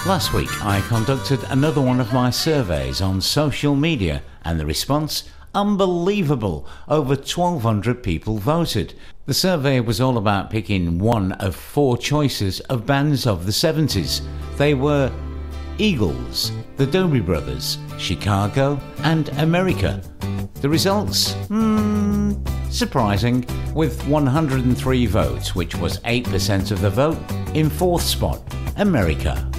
Last week I conducted another one of my surveys on social media and the response, unbelievable, over 1,200 people voted. The survey was all about picking one of four choices of bands of the 70s. They were Eagles, the Doobie Brothers, Chicago and America. The results? Surprising, with 103 votes, which was 8% of the vote. In fourth spot, America.